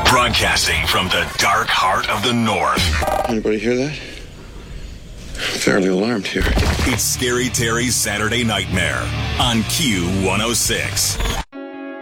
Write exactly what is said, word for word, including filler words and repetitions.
Broadcasting from the dark heart of the North. Anybody hear that? I'm fairly alarmed here. It's Scary Terry's Saturday Nightmare on Q one oh six.